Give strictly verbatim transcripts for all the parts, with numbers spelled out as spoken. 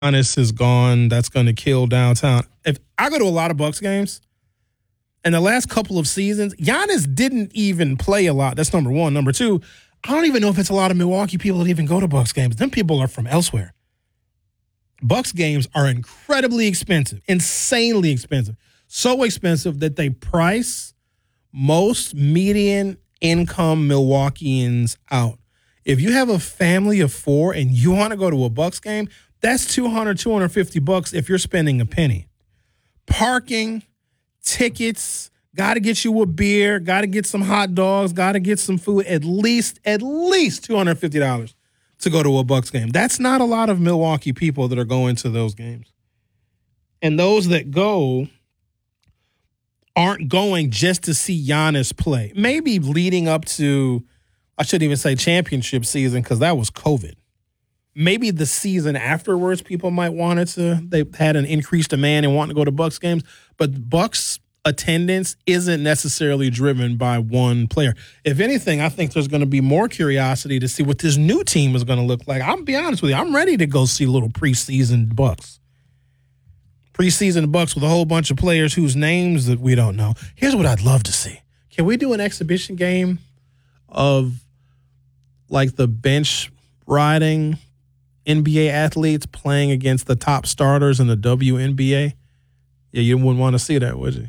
Giannis is gone. That's going to kill downtown. If I go to a lot of Bucks games, and the last couple of seasons, Giannis didn't even play a lot. That's number one. Number two, I don't even know if it's a lot of Milwaukee people that even go to Bucks games. Them people are from elsewhere. Bucks games are incredibly expensive, insanely expensive. So expensive that they price most median income Milwaukeeans out. If you have a family of four and you want to go to a Bucks game, that's two hundred, two hundred fifty bucks if you're spending a penny. Parking, tickets, got to get you a beer, got to get some hot dogs, got to get some food, at least, at least two hundred fifty dollars to go to a Bucks game. That's not a lot of Milwaukee people that are going to those games. And those that go aren't going just to see Giannis play. Maybe leading up to, I shouldn't even say championship season because that was COVID. Maybe the season afterwards, people might wanted to. They had an increased demand and wanting to go to Bucks games, but Bucks attendance isn't necessarily driven by one player. If anything, I think there's going to be more curiosity to see what this new team is going to look like. I'll be honest with you, I'm ready to go see little preseason Bucks. Preseason Bucks with a whole bunch of players whose names that we don't know. Here's what I'd love to see. Can we do an exhibition game of like the bench riding N B A athletes playing against the top starters in the W N B A? Yeah, you wouldn't want to see that, would you?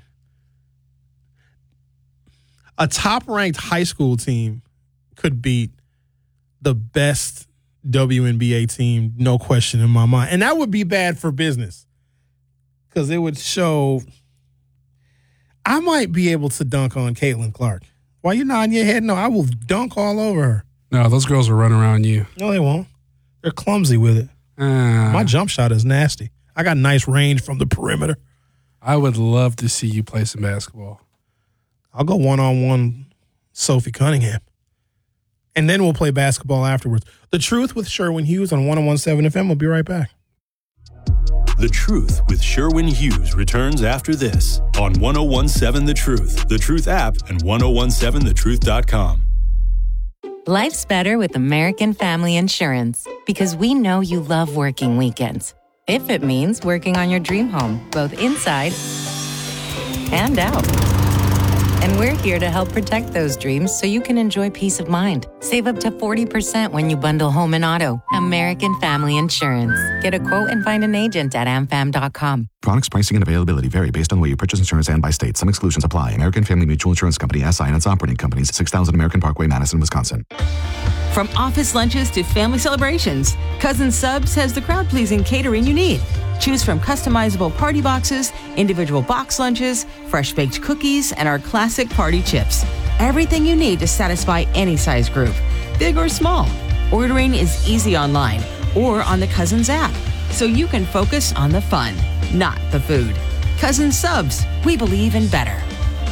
A top-ranked high school team could beat the best W N B A team, no question in my mind. And that would be bad for business because it would show I might be able to dunk on Caitlin Clark. Why you nodding your head? No, I will dunk all over her. No, those girls will run around you. No, they won't. They're clumsy with it. Uh, My jump shot is nasty. I got nice range from the perimeter. I would love to see you play some basketball. I'll go one-on-one Sophie Cunningham. And then we'll play basketball afterwards. The Truth with Sherwin Hughes on one oh one seven F M. We'll be right back. The Truth with Sherwin Hughes returns after this on one oh one seven The Truth, The Truth app, and ten seventeen the truth dot com. Life's better with American Family Insurance because we know you love working weekends. If it means working on your dream home, both inside and out. And we're here to help protect those dreams so you can enjoy peace of mind. Save up to forty percent when you bundle home and auto. American Family Insurance. Get a quote and find an agent at a m fam dot com. Products, pricing, and availability vary based on where you purchase insurance and by state. Some exclusions apply. American Family Mutual Insurance Company, S I and its operating companies, six thousand American Parkway, Madison, Wisconsin. From office lunches to family celebrations, Cousin Subs has the crowd-pleasing catering you need. Choose from customizable party boxes, individual box lunches, fresh-baked cookies, and our classic party chips. Everything you need to satisfy any size group, big or small. Ordering is easy online or on the Cousins app, so you can focus on the fun, not the food. Cousin Subs, we believe in better.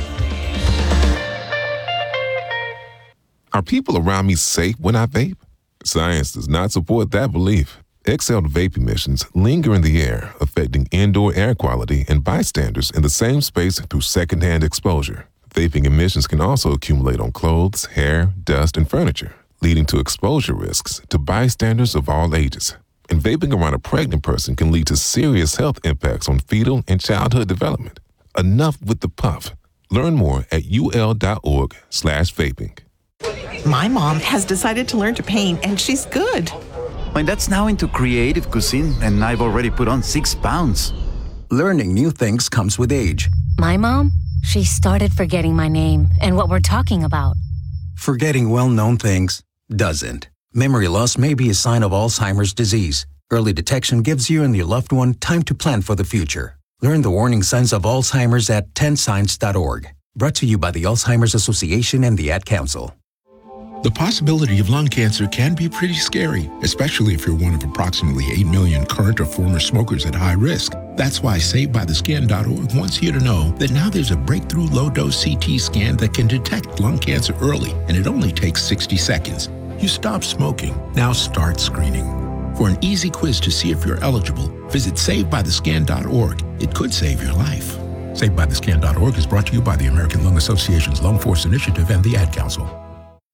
Are people around me safe when I vape? Science does not support that belief. Exhaled vape emissions linger in the air, affecting indoor air quality and bystanders in the same space through secondhand exposure. Vaping emissions can also accumulate on clothes, hair, dust, and furniture, leading to exposure risks to bystanders of all ages. And vaping around a pregnant person can lead to serious health impacts on fetal and childhood development. Enough with the puff. Learn more at ul.org slash vaping. My mom has decided to learn to paint, and she's good. My dad's now into creative cuisine, and I've already put on six pounds. Learning new things comes with age. My mom, she started forgetting my name and what we're talking about. Forgetting well-known things doesn't. Memory loss may be a sign of Alzheimer's disease. Early detection gives you and your loved one time to plan for the future. Learn the warning signs of Alzheimer's at ten signs dot org. Brought to you by the Alzheimer's Association and the Ad Council. The possibility of lung cancer can be pretty scary, especially if you're one of approximately eight million current or former smokers at high risk. That's why Saved By The Skin dot org wants you to know that now there's a breakthrough low-dose C T scan that can detect lung cancer early, and it only takes sixty seconds. You stop smoking, now start screening. For an easy quiz to see if you're eligible, visit Saved By The Skin dot org. It could save your life. Saved By The Skin dot org is brought to you by the American Lung Association's Lung Force Initiative and the Ad Council.